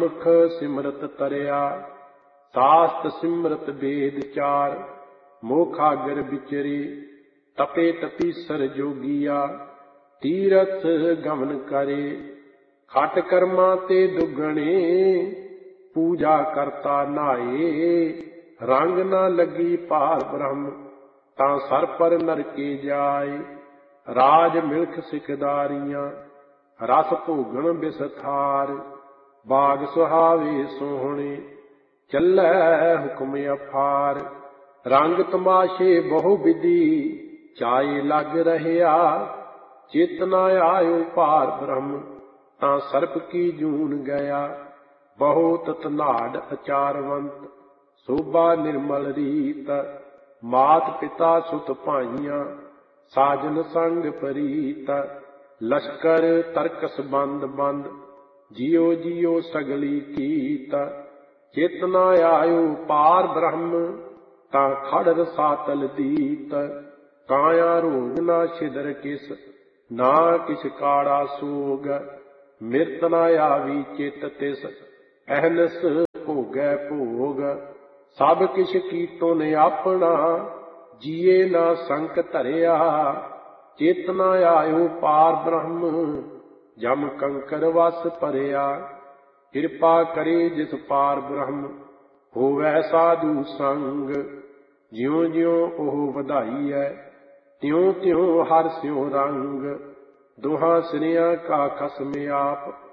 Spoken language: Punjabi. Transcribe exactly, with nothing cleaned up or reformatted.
ਸਨਮੁਖ ਸਿਮਰਤ ਤਰਿਆ, ਸਾਸਤ ਸਿਮਰਤ ਵੇਦ ਚਾਰ। ਮੋਖਾਗਰ ਵਿਚਰੀ ਤਪੇ ਤਪੀਸਰ ਜੋਗੀਆ, ਤੀਰਥ ਗਮਨ ਕਰੇ। ਖਟ ਕਰਮਾਂ ਤੇ ਦੁਗਣੇ, ਪੂਜਾ ਕਰਤਾ ਨਾਏ। ਰੰਗ ਨਾ ਲੱਗੀ ਭਾਰ ਬ੍ਰਹਮ, ਤਾਂ ਸਰ ਪਰ ਨਰਕੇ ਜਾਏ। ਰਾਜ ਮਿਲਖ ਸਿਕਦਾਰੀਆਂ, ਰਸ ਭੋਗਣ ਬਿਸਥਾਰ। ਬਾਗ ਸੁਹਾਵੇ ਸੋਹਣੇ, ਚੱਲੈ ਹੁਕਮ ਅਫਾਰ। ਰੰਗ ਤਮਾਸ਼ੇ ਬਹੁ ਵਿਧੀ, ਚਾਏ ਲੱਗ ਰਹਿਆ। ਚਿਤ ਨਾ ਆਇਓ ਭਾਰ ਬ੍ਰਹਮ, ਤਾਂ ਸਰਪ ਕੀ ਜੂਨ ਗਿਆ। ਬਹੁਤ ਧਨਾਢ ਅਚਾਰਵੰਤ, ਸੋਭਾ ਨਿਰਮਲ ਰੀਤ। ਮਾਤ ਪਿਤਾ ਸੁਤ ਭਾਈਆਂ, ਸਾਜਨ ਸੰਗ ਪ੍ਰੀਤ। ਲਸ਼ਕਰ ਤਰਕਸ ਬੰਦ ਬੰਦ, ਜਿਉ ਜਿਉ ਸਗਲੀ ਕੀਤ। ਚਿਤ ਨਾ ਆਇਓ ਪਾਰ ਬ੍ਰਹਮ, ਤਾਂ ਖੜ ਰਸਾਤਲ ਦੀਤ। ਕਾਇਆ ਰੋਗ ਨਾ ਛਿਦਰ ਕਿਸ, ਨਾ ਕਿਛ ਕਾੜਾ ਸੋਗ। ਮਿਰਤ ਨਾ ਆਵੀ ਚਿਤ ਤਿਸ, ਅਹਨਸ ਭੋਗੈ ਭੋਗ। ਸਭ ਕਿਛ ਕੀਤੋ ਨੇ ਆਪਣਾ, ਜੀਏ ਨਾ ਸੰਕ ਧਰਿਆ। ਚਿਤ ਨਾ ਆਇਓ ਪਾਰ ਬ੍ਰਹਮ, ਜਮ ਕੰਕਰ ਵਸ ਭਰਿਆ। ਕਿਰਪਾ ਕਰੇ ਜਿਸ ਪਾਰ ਬ੍ਰਹਮ, ਹੋਵੈ ਸਾਧੂ ਸੰਗ। ਜਿਉ ਜਿਉ ਉਹ ਵਧਾਈਐ, ਤਿਉ ਤਿਉ ਹਰਿ ਸਿਉ ਰੰਗ। ਦੋਹਾਂ ਸਿਰਿਆਂ ਕਾ ਖਸਮ ਆਪ,